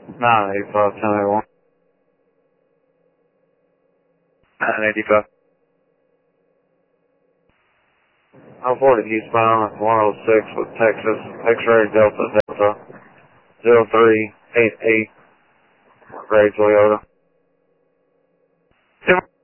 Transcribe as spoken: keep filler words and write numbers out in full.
nine eighty-five, ten eighty-one. nine eighty-five. I'm forty eastbound, one oh six with Texas, X-ray Delta Delta, zero three eight eight, Gray Toyota.